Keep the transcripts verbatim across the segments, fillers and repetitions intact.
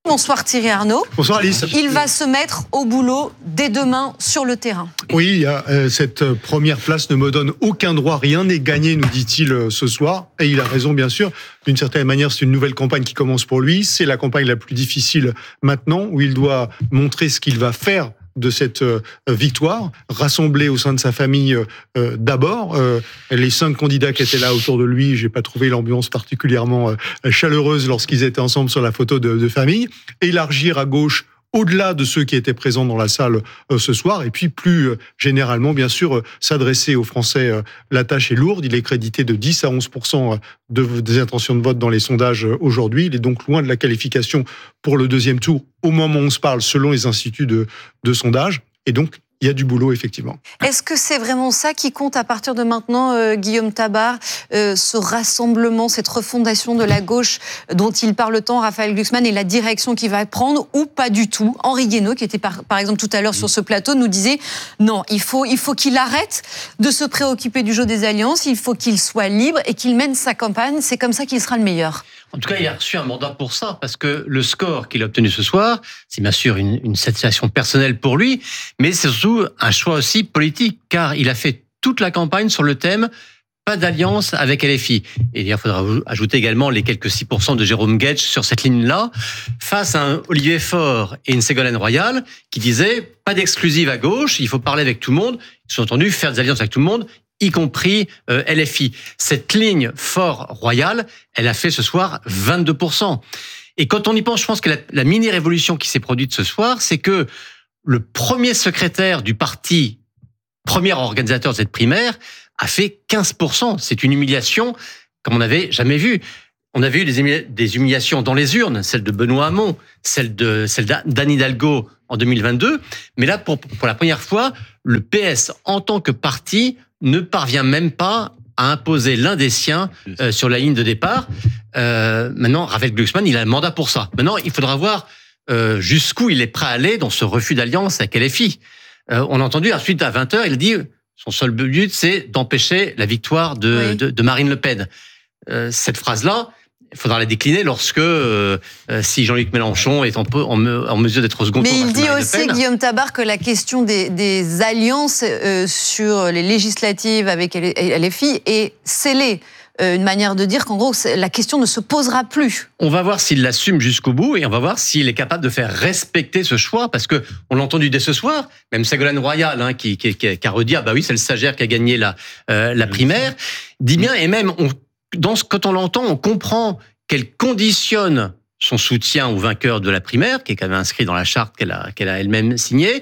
Bonsoir Thierry Arnaud. Bonsoir Alice. Il va se mettre au boulot dès demain sur le terrain. Oui, il y a, euh, cette première place ne me donne aucun droit, rien n'est gagné, nous dit-il euh, ce soir. Et il a raison, bien sûr. D'une certaine manière, c'est une nouvelle campagne qui commence pour lui. C'est la campagne la plus difficile maintenant, où il doit montrer ce qu'il va faire de cette euh, victoire, rassembler au sein de sa famille euh, d'abord. Euh, les cinq candidats qui étaient là autour de lui, j'ai pas trouvé l'ambiance particulièrement euh, chaleureuse lorsqu'ils étaient ensemble sur la photo de, de famille. Élargir à gauche au-delà de ceux qui étaient présents dans la salle euh, ce soir, et puis plus euh, généralement, bien sûr, euh, s'adresser aux Français. Euh, la tâche est lourde, il est crédité de dix à onze pour cent de, des intentions de vote dans les sondages euh, aujourd'hui. Il est donc loin de la qualification pour le deuxième tour, au moment où on se parle, selon les instituts de, de sondage, et donc il y a du boulot, effectivement. Est-ce que c'est vraiment ça qui compte à partir de maintenant, euh, Guillaume Tabar, euh, ce rassemblement, cette refondation de la gauche dont il parle tant, Raphaël Glucksmann, et la direction qu'il va prendre, ou pas du tout? Henri Guénaud, qui était par, par exemple tout à l'heure sur ce plateau, nous disait non, il faut, il faut qu'il arrête de se préoccuper du jeu des alliances, il faut qu'il soit libre et qu'il mène sa campagne, c'est comme ça qu'il sera le meilleur. En tout cas, il a reçu un mandat pour ça, parce que le score qu'il a obtenu ce soir, c'est bien sûr une, une satisfaction personnelle pour lui, mais c'est surtout un choix aussi politique, car il a fait toute la campagne sur le thème « pas d'alliance avec L F I ». Et il faudra ajouter également les quelques six pour cent de Jérôme Guedj sur cette ligne-là, face à un Olivier Faure et une Ségolène Royal qui disaient « pas d'exclusive à gauche, il faut parler avec tout le monde ». Ils sont entendus faire des alliances avec tout le monde, y compris euh, L F I. Cette ligne Faure-Royal, elle a fait ce soir vingt-deux pour cent. Et quand on y pense, je pense que la, la mini-révolution qui s'est produite ce soir, c'est que le premier secrétaire du parti, premier organisateur de cette primaire, a fait quinze pour cent. C'est une humiliation comme on n'avait jamais vu. On avait eu des, humili- des humiliations dans les urnes, celle de Benoît Hamon, celle de celle d'Anne Hidalgo en deux mille vingt-deux. Mais là, pour, pour la première fois, le P S, en tant que parti, ne parvient même pas à imposer l'un des siens euh, sur la ligne de départ. Euh, maintenant, Raphaël Glucksmann, il a un mandat pour ça. Maintenant, il faudra voir euh, jusqu'où il est prêt à aller dans ce refus d'alliance avec L F I. Euh, on a entendu ensuite à vingt heures, il a dit son seul but, c'est d'empêcher la victoire de, oui. de, de Marine Le Pen. Euh, cette phrase-là, il faudra la décliner lorsque, euh, si Jean-Luc Mélenchon est en, peu, en, me, en mesure d'être au second tour. Mais il dit aussi, Guillaume Tabar, que la question des, des alliances euh, sur les législatives avec L F I est scellée. Euh, une manière de dire qu'en gros, la question ne se posera plus. On va voir s'il l'assume jusqu'au bout et on va voir s'il est capable de faire respecter ce choix, parce que on l'a entendu dès ce soir, même Ségolène Royal, hein, qui, qui, qui, qui a redit, ah bah oui, c'est le stagiaire qui a gagné la, euh, la primaire, dit bien, et même on Dans ce, quand on l'entend, on comprend qu'elle conditionne son soutien au vainqueur de la primaire, qui est quand même inscrit dans la charte qu'elle a, qu'elle a elle-même signée,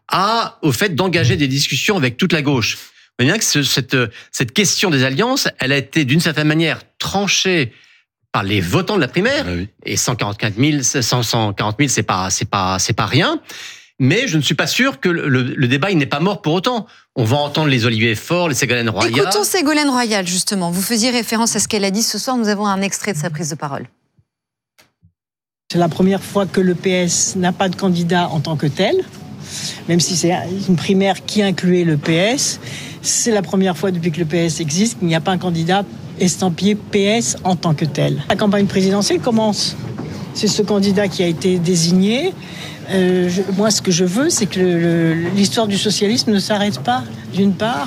à, au fait d'engager des discussions avec toute la gauche. Vous voyez bien que ce, cette, cette question des alliances, elle a été d'une certaine manière tranchée par les votants de la primaire, ah oui. Et cent quarante-quatre mille, cent quarante mille, c'est pas, c'est pas, c'est pas rien. Mais je ne suis pas sûr que le, le, le débat il n'est pas mort pour autant. On va entendre les Olivier Faure, les Ségolène Royal. Écoutons Ségolène Royal, justement. Vous faisiez référence à ce qu'elle a dit ce soir. Nous avons un extrait de sa prise de parole. C'est la première fois que le P S n'a pas de candidat en tant que tel, même si c'est une primaire qui incluait le P S. C'est la première fois depuis que le P S existe qu'il n'y a pas un candidat estampillé P S en tant que tel. La campagne présidentielle commence. C'est ce candidat qui a été désigné. Euh, je, moi, ce que je veux, c'est que le, le, l'histoire du socialisme ne s'arrête pas, d'une part.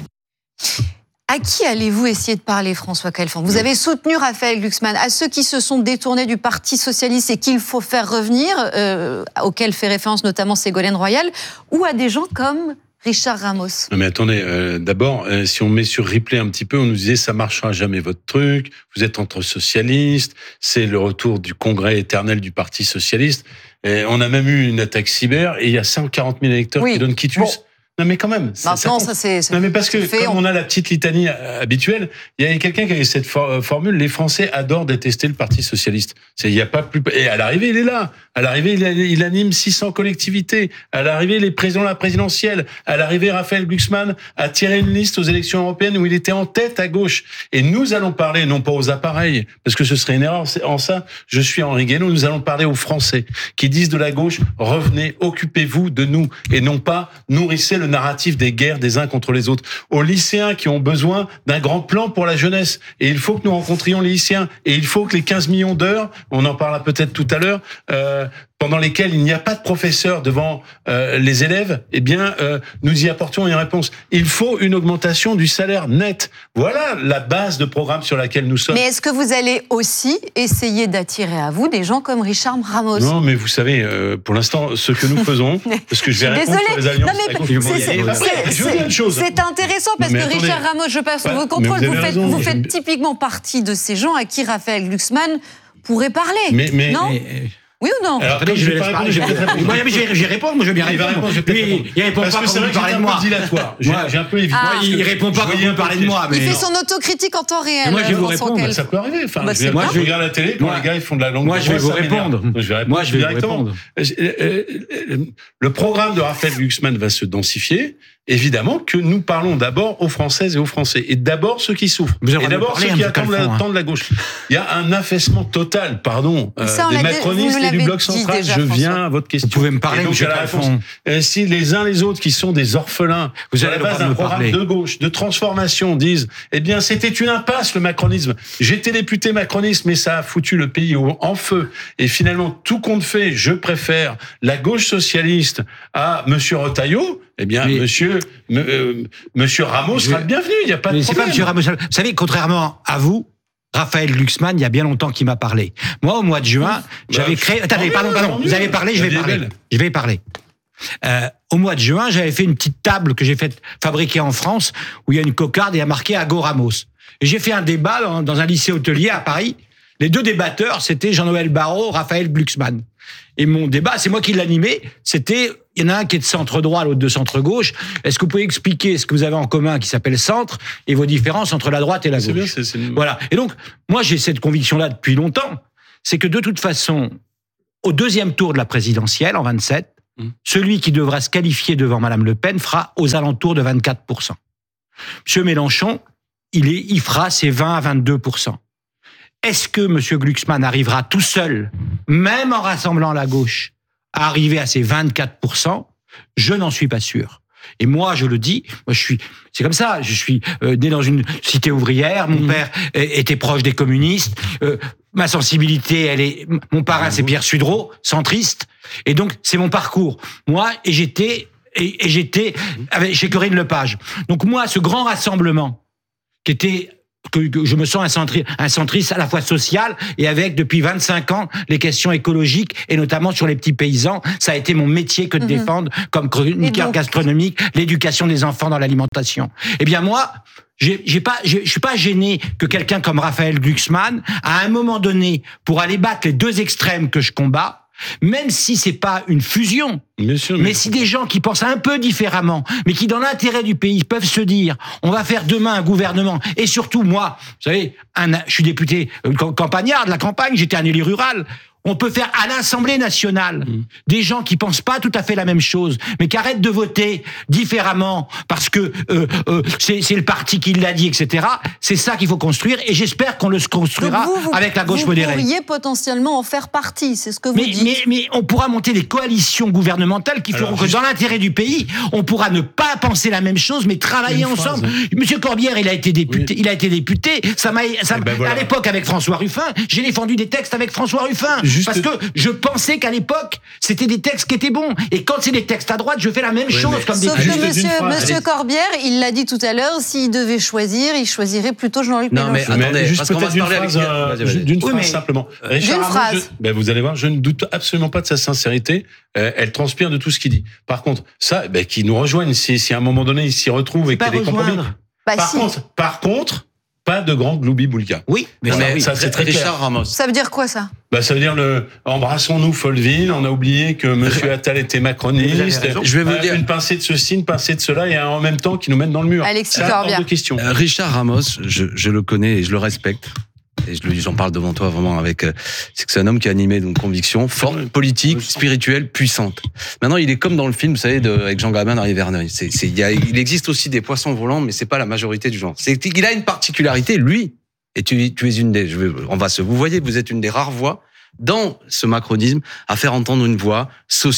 À qui allez-vous essayer de parler, François Khalfan? Vous avez soutenu Raphaël Glucksmann. À ceux qui se sont détournés du Parti socialiste et qu'il faut faire revenir, euh, auxquels fait référence notamment Ségolène Royal, ou à des gens comme Richard Ramos? Non mais attendez, euh, d'abord, euh, si on met sur replay un petit peu, on nous disait ça marchera jamais votre truc, vous êtes entre socialistes, c'est le retour du congrès éternel du Parti socialiste. Et on a même eu une attaque cyber et il y a cent quarante mille électeurs oui. qui donnent quitus. Bon. Non mais quand même. Ça, Maintenant, ça, ça c'est. Non mais parce que fait, comme on... on a la petite litanie habituelle, il y a quelqu'un qui avait cette for- formule. Les Français adorent détester le Parti socialiste. C'est il y a pas plus. Et à l'arrivée, il est là. À l'arrivée, il, il anime six cents collectivités. À l'arrivée, les présidents de la présidentielle. À l'arrivée, Raphaël Glucksmann a tiré une liste aux élections européennes où il était en tête à gauche. Et nous allons parler non pas aux appareils, parce que ce serait une erreur en ça. Je suis Henri Guénaud. Nous allons parler aux Français qui disent de la gauche revenez, occupez-vous de nous et non pas nourrissez le le narratif des guerres des uns contre les autres, aux lycéens qui ont besoin d'un grand plan pour la jeunesse. Et il faut que nous rencontrions les lycéens. Et il faut que les quinze millions d'heures, on en parlera peut-être tout à l'heure, euh, pendant lesquelles il n'y a pas de professeur devant euh, les élèves, eh bien, euh, nous y apportions une réponse. Il faut une augmentation du salaire net. Voilà la base de programme sur laquelle nous sommes. Mais est-ce que vous allez aussi essayer d'attirer à vous des gens comme Richard Ramos? Non, mais vous savez, euh, pour l'instant, ce que nous faisons, parce que je vais répondre sur les alliances... Non, mais c'est, c'est, c'est, c'est intéressant parce que attendez, Richard Ramos, je passe sur vos contrôles, vous, vous faites, vous faites je... typiquement partie de ces gens à qui Raphaël Glucksmann pourrait parler. Mais, mais, non mais... Oui ou non? Alors, attendez, je vais répondre. Je vais répondre, moi je vais bien répondre. Lui, il répond pas quand vous parlez de moi. J'ai un peu évité. Il répond pas quand vous parlez de moi. Il fait son autocritique en temps réel. Moi je vais vous répondre. Ça peut arriver. Enfin, moi je regarde la télé quand les gars ils font de la langue. Moi je vais vous répondre. Moi je vais vous répondre. Le programme de Raphaël Glucksmann va se densifier. Évidemment que nous parlons d'abord aux Françaises et aux Français, et d'abord ceux qui souffrent, et d'abord ceux qui attendent la, hein. de la gauche. Il y a un affaissement total, pardon, euh, ça, des macronistes et du bloc central. Déjà, je François. viens à votre question. Vous pouvez me parler, donc, à la réponse. Euh, si les uns les autres qui sont des orphelins, vous sur la base d'un programme parler. de gauche, de transformation, disent, eh bien, c'était une impasse, le macronisme. J'étais député macroniste, mais ça a foutu le pays en feu. Et finalement, tout compte fait, je préfère la gauche socialiste à Monsieur Retailleau. Eh bien, mais, monsieur, euh, monsieur Ramos je, sera le bienvenu, il n'y a pas de problème. C'est pas monsieur Ramos. Vous savez, contrairement à vous, Raphaël Glucksmann, il y a bien longtemps qu'il m'a parlé. Moi, au mois de juin, bah, j'avais créé... Attendez, pardon, pardon, vous avez parlé, je vais parler. Je vais parler. Euh, au mois de juin, j'avais fait une petite table que j'ai faite fabriquer en France, où il y a une cocarde et il y a marqué Ago Ramos. Et j'ai fait un débat dans, dans un lycée hôtelier à Paris. Les deux débatteurs, c'était Jean-Noël Barrot, Raphaël Glucksmann. Et mon débat, c'est moi qui l'animais, c'était, il y en a un qui est de centre-droit, l'autre de centre-gauche. Est-ce que vous pouvez expliquer ce que vous avez en commun qui s'appelle centre et vos différences entre la droite et la gauche? C'est bien, c'est, c'est... Voilà. Et donc, moi, j'ai cette conviction-là depuis longtemps, c'est que de toute façon, au deuxième tour de la présidentielle, en vingt-sept, mmh. celui qui devra se qualifier devant Madame Le Pen fera aux alentours de vingt-quatre pour cent. Monsieur Mélenchon, il, est, il fera ses vingt à vingt-deux pour cent. Est-ce que M. Glucksmann arrivera tout seul, même en rassemblant la gauche, à arriver à ces vingt-quatre pour cent? Je n'en suis pas sûr. Et moi, je le dis, moi, je suis, c'est comme ça. Je suis euh, né dans une cité ouvrière. Mon mmh. père était proche des communistes. Euh, ma sensibilité, elle est. Mon parrain, c'est Pierre Sudreau, centriste. Et donc, c'est mon parcours. Moi, et j'étais, et, et j'étais avec, chez Corinne Lepage. Donc moi, ce grand rassemblement qui était que, que je me sens un, centri, un centriste à la fois social et avec, depuis vingt-cinq ans, les questions écologiques et notamment sur les petits paysans. Ça a été mon métier que de mmh. défendre comme chroniqueur gastronomique l'éducation des enfants dans l'alimentation. Eh bien moi, j'ai, j'ai pas, j'ai, je suis pas gêné que quelqu'un comme Raphaël Glucksmann, à un moment donné, pour aller battre les deux extrêmes que je combats, même si c'est pas une fusion, Monsieur, mais si des gens qui pensent un peu différemment, mais qui dans l'intérêt du pays peuvent se dire, on va faire demain un gouvernement, et surtout moi, vous savez, un, je suis député campagnard de la campagne, j'étais un élu rural. On peut faire à l'Assemblée nationale mmh. des gens qui pensent pas tout à fait la même chose, mais qui arrêtent de voter différemment parce que euh, euh, c'est, c'est le parti qui l'a dit, et cetera. C'est ça qu'il faut construire, et j'espère qu'on le construira vous, vous, avec la gauche vous modérée. Vous pourriez potentiellement en faire partie, c'est ce que vous mais, dites. Mais, mais on pourra monter des coalitions gouvernementales qui feront Alors, que juste... dans l'intérêt du pays, on pourra ne pas penser la même chose, mais travailler Une ensemble. Phrase. Monsieur Corbière, il a été député. Oui. Il a été député. Ça m'a, ça, ben voilà. À l'époque, avec François Ruffin, j'ai défendu des textes avec François Ruffin. Juste parce que je pensais qu'à l'époque, c'était des textes qui étaient bons. Et quand c'est des textes à droite, je fais la même oui, chose comme des Sauf que monsieur, monsieur Corbière, il l'a dit tout à l'heure, s'il devait choisir, il choisirait plutôt Jean-Luc Mélenchon. Non, mais attendez, juste parce qu'on va se parler avec... Euh, d'une oui, phrase, simplement. D'une phrase. Je, ben vous allez voir, je ne doute absolument pas de sa sincérité. Euh, elle transpire de tout ce qu'il dit. Par contre, ça, ben, qu'il nous rejoigne, si, si à un moment donné, il s'y retrouve et qu'il y a des compromis. Bah, par, si. contre, par contre, pas de grand gloubi-boulga. Oui, mais, ça, mais ça, c'est très Richard clair. Ramos. Ça veut dire quoi, ça? Bah, ça veut dire le embrassons-nous Folleville. On a oublié que Monsieur Attal était macroniste. Je vais vous dire une pincée de ceci, une pincée de cela, et en même temps qui nous mènent dans le mur. Alexis Corbière. De question. Euh, Richard Ramos, je, je le connais et je le respecte. Et je, j'en parle devant toi vraiment avec. Euh, c'est que c'est un homme qui a animé d'une conviction forte, politique, spirituelle, puissante. Maintenant, il est comme dans le film, vous savez, de, avec Jean Gabin d'Henri Verneuil. C'est, c'est, il, y a, il existe aussi des poissons volants, mais c'est pas la majorité du genre. C'est qu'il a une particularité, lui. Et tu, tu es une des, je vais, on va se, vous voyez, vous êtes une des rares voix dans ce macronisme à faire entendre une voix sociale,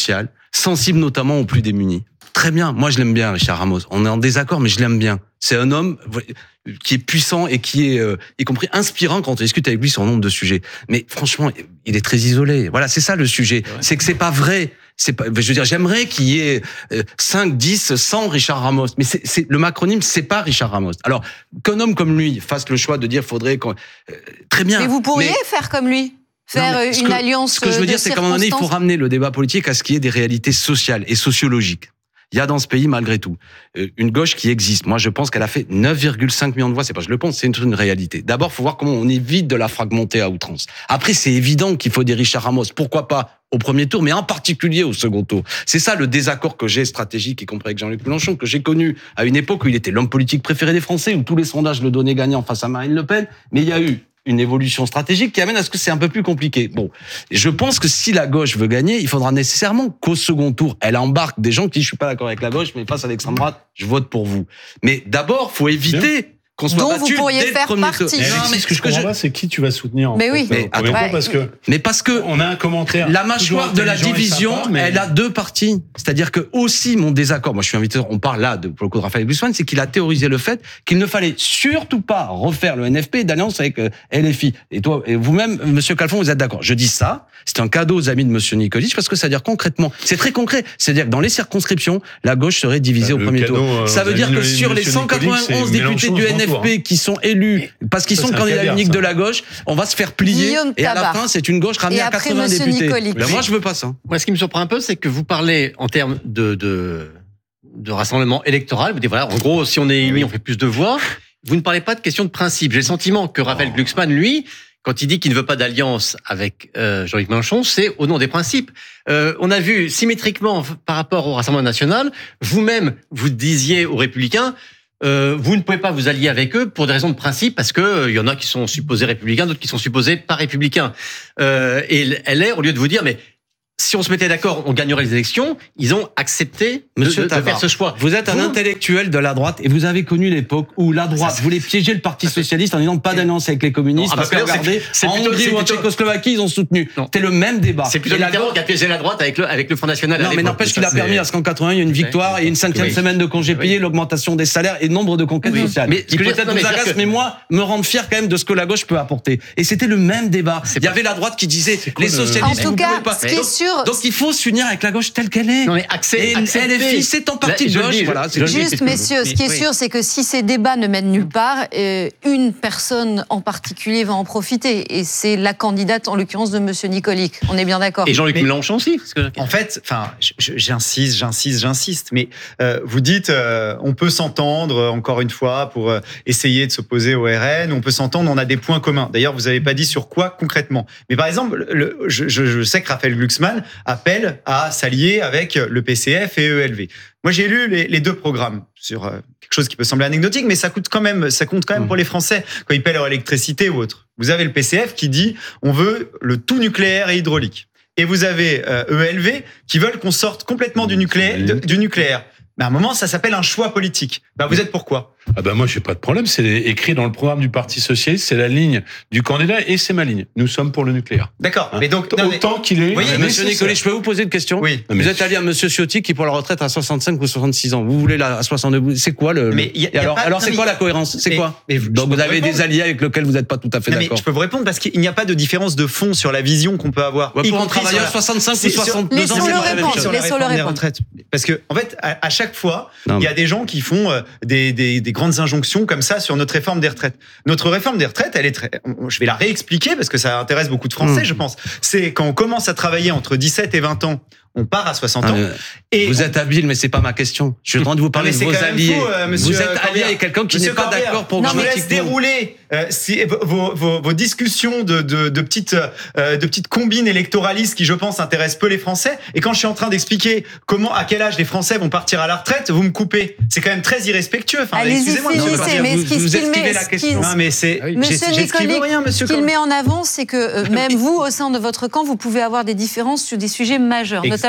sensible notamment aux plus démunis. Très bien, moi je l'aime bien, Richard Ramos. On est en désaccord, mais je l'aime bien. C'est un homme qui est puissant et qui est, euh, y compris inspirant quand on discute avec lui sur un nombre de sujets. Mais franchement, il est très isolé. Voilà, c'est ça le sujet. Ouais. C'est que c'est pas vrai. C'est pas, je veux dire, j'aimerais qu'il y ait cinq, dix, cent Richard Ramos. Mais c'est, c'est, le macronyme, c'est pas Richard Ramos. Alors, qu'un homme comme lui fasse le choix de dire faudrait qu'on, euh, très bien. Mais vous pourriez mais... faire comme lui? Faire non, une que, alliance. Ce que je veux dire, c'est qu'à un moment donné, il faut ramener le débat politique à ce qui est des réalités sociales et sociologiques. Il y a dans ce pays, malgré tout, une gauche qui existe. Moi, je pense qu'elle a fait neuf virgule cinq millions de voix. C'est pas je le pense, c'est une, une réalité. D'abord, il faut voir comment on évite de la fragmenter à outrance. Après, c'est évident qu'il faut des Richard Ramos. Pourquoi pas au premier tour, mais en particulier au second tour. C'est ça le désaccord que j'ai stratégique, y compris avec Jean-Luc Mélenchon, que j'ai connu à une époque où il était l'homme politique préféré des Français, où tous les sondages le donnaient gagnant face à Marine Le Pen. Mais il y a eu une évolution stratégique qui amène à ce que c'est un peu plus compliqué. Bon, je pense que si la gauche veut gagner, il faudra nécessairement qu'au second tour, elle embarque des gens qui disent je suis pas d'accord avec la gauche, mais face à l'extrême droite, je vote pour vous. Mais d'abord, faut éviter Bien. qu'on soit dont battu vous pourriez dès faire le premier partie. tour. Mais Alexis, mais ce que je comprends je... pas, c'est qui tu vas soutenir. En mais fait, oui, mais attends, ouais. parce que mais parce que on a un commentaire. La mâchoire de la division, sympa, mais... elle a deux parties. C'est-à-dire que aussi mon désaccord, moi je suis invité, on parle là de, pour le coup de Raphaël Glucksmann, c'est qu'il a théorisé le fait qu'il ne fallait surtout pas refaire le N F P d'alliance avec euh, L F I. Et toi, et vous-même, Monsieur Calfon, vous êtes d'accord. Je dis ça, c'est un cadeau aux amis de Monsieur Nikolic parce que ça veut dire concrètement, c'est très concret. C'est-à-dire que dans les circonscriptions, la gauche serait divisée bah, au premier tour. Euh, ça veut dire que sur les cent quatre-vingt-onze députés du N F P hein. qui sont élus parce qu'ils sont candidats uniques de la gauche, on va se faire plier Guillaume et à Tabar. la fin c'est une gauche ramenée à quatre-vingts députés. Ben moi je veux pas ça. Moi ce qui me surprend un peu c'est que vous parlez en termes de de, de rassemblement électoral, vous dites voilà en gros si on est élu on fait plus de voix. Vous ne parlez pas de question de principe. J'ai le sentiment que Raphaël Glucksmann lui quand il dit qu'il ne veut pas d'alliance avec euh, Jean-Luc Mélenchon, c'est au nom des principes. Euh, on a vu symétriquement par rapport au Rassemblement national, vous-même vous disiez aux Républicains Euh, vous ne pouvez pas vous allier avec eux pour des raisons de principe, parce que il euh, y en a qui sont supposés républicains, d'autres qui sont supposés pas républicains. Euh, et L R, au lieu de vous dire, mais si on se mettait d'accord, on gagnerait les élections, ils ont accepté de, Monsieur de, de faire ce choix. Vous êtes un vous... intellectuel de la droite et vous avez connu l'époque où la droite ça, voulait piéger le Parti socialiste en disant pas d'alliance avec les communistes, non, parce, parce que regardez, c'est en Hongrie ou en Tchécoslovaquie, ils ont soutenu. C'est le même débat. C'est plutôt Mitterrand qui a piégé la droite avec le, avec le Front National. Non, mais n'empêche qu'il a permis à ce qu'en quatre-vingt, il y ait une victoire et une cinquième oui. semaine de congés payés, oui. l'augmentation des salaires et le nombre de conquêtes oui. sociales. Mais, qui peut-être vous agace, mais moi, me rendre fier quand même de ce que la gauche peut apporter. Et c'était le même débat. Il y avait la droite qui disait, les socialistes, en tout cas, ce qui est sûr. Donc il faut s'unir avec la gauche telle qu'elle est. Non, mais accès, et L F I, c'est en partie de gauche. Voilà, c'est juste, messieurs, ce qui est sûr, c'est que si ces débats ne mènent nulle part, euh, une personne en particulier va en profiter. Et c'est la candidate, en l'occurrence, de Monsieur Nikolic. On est bien d'accord. Et Jean-Luc Mélenchon aussi. Parce que... En fait, enfin, j'insiste, j'insiste, j'insiste. Mais euh, vous dites, euh, on peut s'entendre, encore une fois, pour euh, essayer de s'opposer au R N. On peut s'entendre, on a des points communs. D'ailleurs, vous n'avez pas dit sur quoi concrètement. Mais par exemple, le, je, je, je sais que Raphaël Glucksmann appelle à s'allier avec le P C F et E L V. Moi, j'ai lu les, les deux programmes sur euh, quelque chose qui peut sembler anecdotique, mais ça coûte quand même, ça compte quand même mmh. pour les Français quand ils paient leur électricité ou autre. Vous avez le P C F qui dit on veut le tout nucléaire et hydraulique, et vous avez euh, E L V qui veulent qu'on sorte complètement du nucléaire. De, du nucléaire. Mais à un moment, ça s'appelle un choix politique. Ben, vous êtes pour quoi ? Ah ben moi, j'ai pas de problème. C'est écrit dans le programme du Parti socialiste. C'est la ligne du candidat et c'est ma ligne. Nous sommes pour le nucléaire. D'accord. Hein mais donc non, autant mais... qu'il est. Oui, Monsieur Nikolic, je peux vous poser une question ? Oui. Vous êtes allé à Monsieur Ciotti qui est pour la retraite à soixante-cinq ou soixante-six ans. Vous voulez la à soixante-deux. C'est quoi le Mais y a, y a alors, pas... alors c'est quoi la cohérence ? C'est quoi ? Donc vous avez des alliés avec lesquels vous n'êtes pas tout à fait non, d'accord. Mais je peux vous répondre parce qu'il n'y a pas de différence de fond sur la vision qu'on peut avoir. Ouais, pour un travailleur la... soixante-cinq ou soixante-deux ans, c'est la même chose. Sur la réforme des retraites. Parce que en fait, à chaque fois, il y a des gens qui font des des des grandes injonctions comme ça sur notre réforme des retraites. Notre réforme des retraites, elle est très... Je vais la réexpliquer parce que ça intéresse beaucoup de Français, mmh. je pense. C'est quand on commence à travailler entre dix-sept et vingt ans, on part à soixante ans. Ah, et vous on... êtes habile, mais c'est pas ma question. Je suis en train de vous parler non, de vos alliés. Fou, euh, vous êtes allié avec quelqu'un qui n'est pas d'accord pour non, je vous laisse dérouler euh, si, vos, vos, vos discussions de, de, de, petites, euh, de petites combines électoralistes qui, je pense, intéressent peu les Français. Et quand je suis en train d'expliquer comment, à quel âge les Français vont partir à la retraite, vous me coupez. C'est quand même très irrespectueux. Enfin, allez-y, finissez. Mais ce qui vous esquivez la question. Non, mais c'est... Monsieur Nikolic, ce qu'il met en avant, c'est que même vous, au sein de votre camp, vous pouvez avoir des différences sur des sujets majeurs, notamment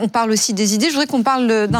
on parle aussi des idées. Je voudrais qu'on parle d'un homme dont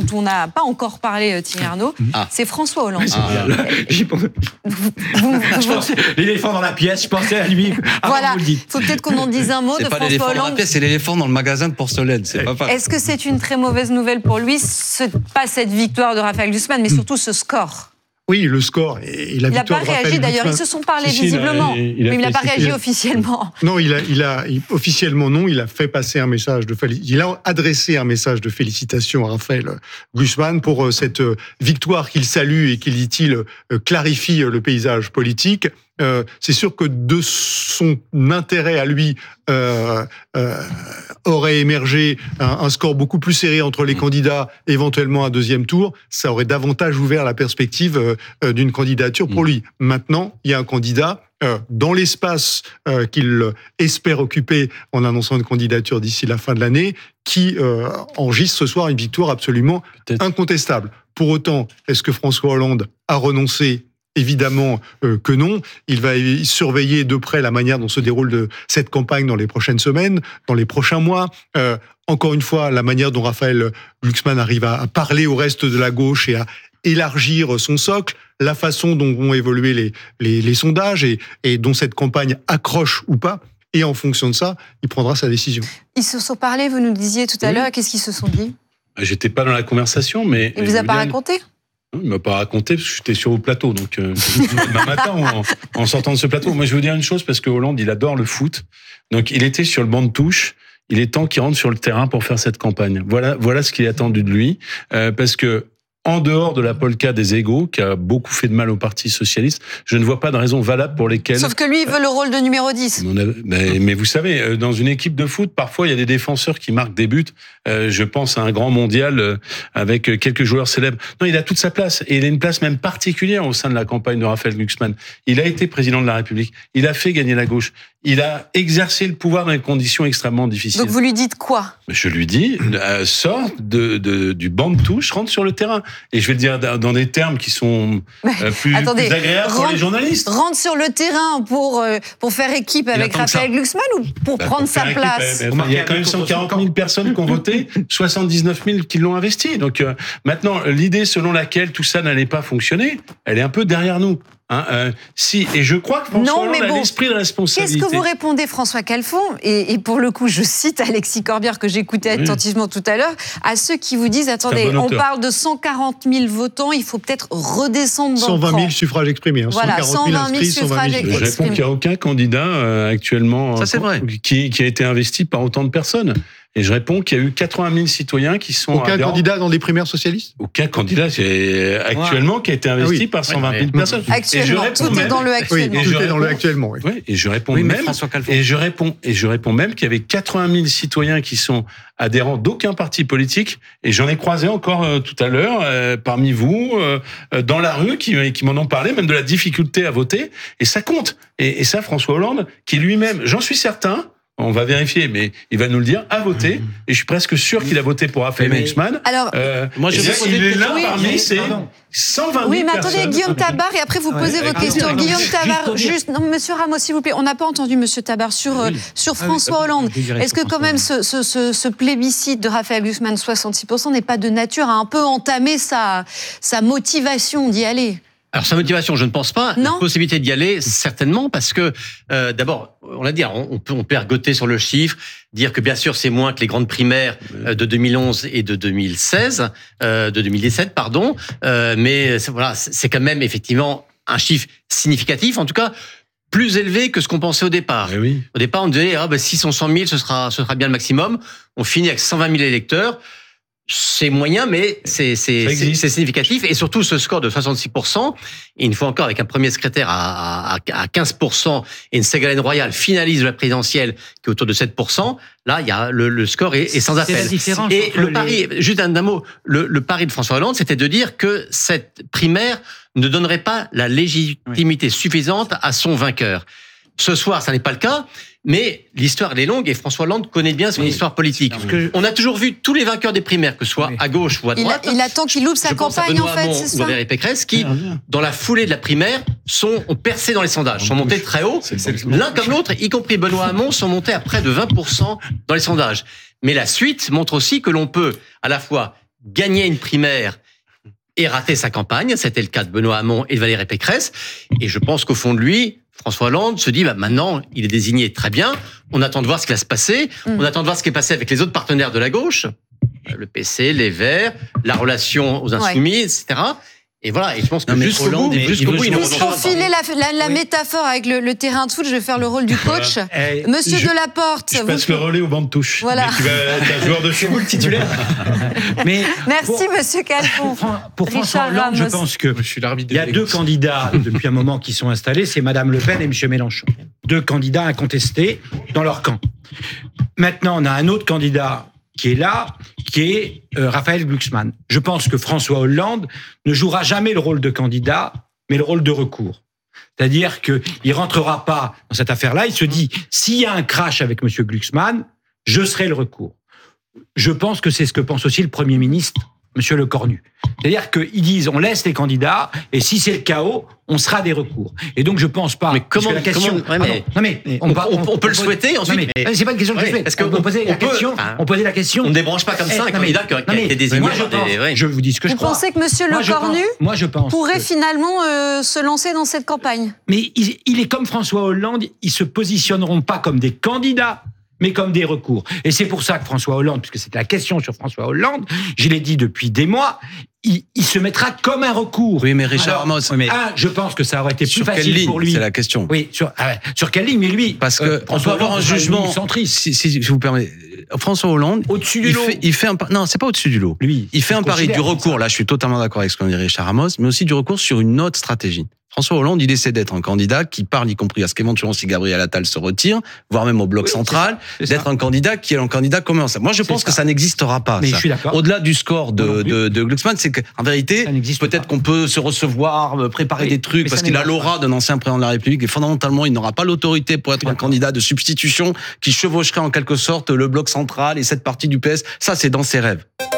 on n'a pas encore parlé, Thierry Arnaud, Ah. c'est François Hollande. Ah. J'y pense- Vous- vous- Je pensais- L'éléphant dans la pièce, je pensais à lui. avant voilà, que vous le dites. il faut peut-être qu'on en dise un mot C'est de pas l'éléphant François dans la Hollande. pièce, c'est l'éléphant dans le magasin de porcelaine. C'est pas pareil. Est-ce que c'est une très mauvaise nouvelle pour lui, ce, pas cette victoire de Raphaël Glucksmann, mais surtout ce score? Oui, le score et la Il n'a victoire pas de Raphaël réagi d'ailleurs, ils Glucksmann. se sont parlé Si, si, il a- visiblement, il- il a mais il n'a pas fait- réagi il a- officiellement. Non, il a, il a il- officiellement non, il a fait passer un message de féli- il a adressé un message de félicitations à Raphaël Glucksmann pour euh, cette euh, victoire qu'il salue et qu'il dit-il euh, clarifie euh, le paysage politique. Euh, c'est sûr que de son intérêt à lui euh, euh, aurait émergé un, un score beaucoup plus serré entre les candidats, éventuellement un deuxième tour. Ça aurait davantage ouvert la perspective euh, euh, d'une candidature pour lui. Maintenant, il y a un candidat euh, dans l'espace euh, qu'il espère occuper en annonçant une candidature d'ici la fin de l'année, qui euh, enregistre ce soir une victoire absolument Peut-être. incontestable. Pour autant, est-ce que François Hollande a renoncé ? Évidemment euh, que non. Il va y surveiller de près la manière dont se déroule de cette campagne dans les prochaines semaines, dans les prochains mois. Euh, encore une fois, la manière dont Raphaël Glucksmann arrive à, à parler au reste de la gauche et à élargir son socle, la façon dont vont évoluer les, les, les sondages et, et dont cette campagne accroche ou pas. Et en fonction de ça, il prendra sa décision. Ils se sont parlé, vous nous disiez tout à Oui. l'heure, qu'est-ce qu'ils se sont dit? J'étais pas dans la conversation, mais. Il vous a pas Julian- raconté? Non, il m'a pas raconté parce que j'étais sur le plateau. Donc, euh, demain matin, en, en sortant de ce plateau, moi, je veux dire une chose parce que Hollande, il adore le foot. Donc, il était sur le banc de touche. Il est temps qu'il rentre sur le terrain pour faire cette campagne. Voilà, voilà ce qui est attendu de lui, euh, parce que en dehors de la polka des égos, qui a beaucoup fait de mal au Parti socialiste, je ne vois pas de raison valable pour lesquelles. Sauf que lui, il veut le rôle de numéro dix. On a- mais, mais vous savez, euh, dans une équipe de foot, parfois il y a des défenseurs qui marquent des buts. Euh, je pense à un grand mondial euh, avec quelques joueurs célèbres. Non, il a toute sa place et il a une place même particulière au sein de la campagne de Raphaël Glucksmann. Il a été président de la République. Il a fait gagner la gauche. Il a exercé le pouvoir dans des conditions extrêmement difficiles. Donc vous lui dites quoi? Je lui dis, euh, sors de, de, du banc de touche, rentre sur le terrain. Et je vais le dire dans des termes qui sont euh, plus, Attendez, plus agréables pour rentre- les journalistes. Rentre sur le terrain pour, euh, pour faire équipe avec attend que Raphaël ça. Glucksmann ou pour Bah, prendre pour faire sa équipe, place? eh ben, il y a quand même cent quarante mille personnes qui ont voté, soixante-dix-neuf mille qui l'ont investi. Donc euh, maintenant, l'idée selon laquelle tout ça n'allait pas fonctionner, elle est un peu derrière nous. Hein, euh, si, et je crois que François Non, Hollande mais a bon, l'esprit de responsabilité. Qu'est-ce que vous répondez, François Calfon, et, et pour le coup, je cite Alexis Corbière, que j'écoutais Oui. attentivement tout à l'heure, à ceux qui vous disent, attendez, bon on auteur. parle de cent quarante mille votants, il faut peut-être redescendre dans cent le vingt cran. mille suffrages exprimés. Hein. Voilà, cent quarante mille cent vingt mille inscrits, cent vingt mille. suffrages Je réponds exprime. qu'il n'y a aucun candidat euh, actuellement Ça, c'est euh, vrai. Qui, qui a été investi par autant de personnes. Et je réponds qu'il y a eu quatre-vingt mille citoyens qui sont Aucun adhérents. candidat dans les primaires socialistes? Aucun candidat c'est actuellement qui a été investi Ah oui. par cent vingt mille Ouais. personnes. Et je Actuellement, réponds tout est même- dans le Oui, actuellement. Et tout je est dans le réponds- actuellement. Oui. Ouais, et je réponds Oui, mais même François Calfon. et je réponds et je réponds même qu'il y avait quatre-vingt mille citoyens qui sont adhérents d'aucun parti politique et j'en ai croisé encore euh, tout à l'heure euh, parmi vous euh, euh, dans la rue qui, qui m'en ont parlé même de la difficulté à voter et ça compte et, et ça François Hollande qui lui-même j'en suis certain on va vérifier mais il va nous le dire a voté et je suis presque sûr qu'il a voté pour Raphaël Mais- Glucksmann. Alors, Euh, Moi, je et vais là, poser il une est là question. Oui, parmi mais- ces pardon. cent vingt mille oui, mais attendez, personnes. Guillaume Tabar, et après vous Ah, posez ouais, vos pardon, questions. pardon, Guillaume juste Tabar, pour dire- juste, non, monsieur Ramos, s'il vous plaît, on n'a pas entendu monsieur Tabar sur, euh, sur Ah oui, François ah oui, Hollande. je dirais Est-ce que sur quand François même ce, ce, ce, ce plébiscite de Raphaël Glucksmann, soixante-six pour cent, n'est pas de nature à un peu entamer sa, sa motivation d'y aller? Alors sa motivation, je ne pense pas. Non. La possibilité d'y aller, certainement, parce que euh, d'abord, on l'a dit, on, on peut on peut ergoter sur le chiffre, dire que bien sûr c'est moins que les grandes primaires euh, de deux mille onze et de deux mille seize, euh, de deux mille dix-sept, pardon, euh, mais c'est- voilà, c'est c'est quand même effectivement un chiffre significatif, en tout cas plus élevé que ce qu'on pensait au départ. Eh oui. Au départ, on disait ah ben six cents mille, ce sera ce sera bien le maximum. On finit avec cent vingt mille électeurs. C'est moyen, mais c'est c'est Ça c'est existe. c'est significatif. Et surtout, ce score de soixante-six pour cent, et une fois encore, avec un premier secrétaire à, à, à quinze pour cent et une Ségolène Royal finaliste de la présidentielle qui est autour de sept pour cent, là, il y a le, le score est, est sans C'est appel. la différence Et entre le les- pari, juste un, un mot, le, le pari de François Hollande, c'était de dire que cette primaire ne donnerait pas la légitimité suffisante à son vainqueur. Ce soir, ça n'est pas le cas, mais l'histoire elle est longue et François Hollande connaît bien son Oui. histoire politique. Parce que- On a toujours vu tous les vainqueurs des primaires, que ce soit Oui. à gauche ou à Il, droite. il attend qu'il loupe sa Je pense à campagne, en Benoît fait, Hamon c'est ou ça? à Valérie Pécresse, qui, dans la foulée de la primaire, sont, ont percé dans les sondages, sont montés très haut. C'est le- L'un comme l'autre, y compris Benoît Hamon, sont montés à près de vingt pour cent dans les sondages. Mais la suite montre aussi que l'on peut à la fois gagner une primaire et rater sa campagne. C'était le cas de Benoît Hamon et de Valérie Pécresse. Et je pense qu'au fond de lui, François Hollande se dit, bah, maintenant, il est désigné, très bien. On attend de voir ce qui va se passer. Mmh. On attend de voir ce qui est passé avec les autres partenaires de la gauche. Le P C, les Verts, la relation aux Insoumis, ouais. et cetera. Et voilà, et je pense que non, jusqu'au bout, jusqu'au bout, il nous faut filer la, la, la oui. métaphore avec le, le terrain de foot. Je vais faire le rôle du coach. Voilà. Eh, Monsieur je, Delaporte. Je passe vous... le relais au banc de touche. Voilà. Tu vas être un joueur de foot titulaire. Mais merci, pour, Monsieur Calfon. Pour, pour François Hollande, je pense que je suis il y a deux candidats depuis un moment qui sont installés. C'est Madame Le Pen et Monsieur Mélenchon. Deux candidats incontestés dans leur camp. Maintenant, on a un autre candidat qui est là, qui est euh, Raphaël Glucksmann. Je pense que François Hollande ne jouera jamais le rôle de candidat, mais le rôle de recours. C'est-à-dire qu'il ne rentrera pas dans cette affaire-là, il se dit, s'il y a un crash avec M. Glucksmann, je serai le recours. Je pense que c'est ce que pense aussi le Premier ministre, M. Lecornu. C'est-à-dire qu'ils disent, on laisse les candidats, et si c'est le chaos, on sera des recours. Et donc, je pense pas. Mais comment, la question, comment ouais, mais, non, mais on, on, on, on peut le souhaiter ensuite. Non, mais, c'est pas une question que je fais. Parce qu'on on posait la peut, question. Hein, on posait la question. On ne débranche pas comme ça un candidat qui a été désigné. Moi, je, pense, des, ouais. je vous dis ce que vous je crois. Vous pensez que Monsieur Lecornu moi, je pense pourrait que... finalement euh, se lancer dans cette campagne? Mais il, il est comme François Hollande. Ils se positionneront pas comme des candidats, mais comme des recours. Et c'est pour ça que François Hollande, puisque c'était la question sur François Hollande, je l'ai dit depuis des mois, il, il se mettra comme un recours. Oui, mais Richard Amos... Oui, mais un, je pense que ça aurait été plus sur facile quelle ligne, pour lui. C'est la question. Oui, sur, ah ouais, sur quelle ligne? Mais lui... Parce que euh, on peut avoir un jugement... Si, si je vous permets... François Hollande... Au-dessus du il lot. Fait, il fait un... Non, c'est pas au-dessus du lot. Lui, il fait un pari du recours. Là, je suis totalement d'accord avec ce qu'on dit Richard Amos, mais aussi du recours sur une autre stratégie. François Hollande, il essaie d'être un candidat qui parle, y compris à ce qu'éventuellement si Gabriel Attal se retire, voire même au bloc oui, central, c'est ça, c'est d'être ça. un candidat qui est un candidat commun. Moi, je c'est pense ça. que ça n'existera pas. Mais ça. je suis d'accord. Au-delà du score de, de, de Glucksmann, c'est qu'en vérité, peut-être pas. qu'on peut se recevoir, préparer oui, des trucs, parce qu'il a l'aura d'un ancien président de la République, et fondamentalement, il n'aura pas l'autorité pour être un candidat de substitution qui chevaucherait en quelque sorte le bloc central et cette partie du P S. Ça, c'est dans ses rêves.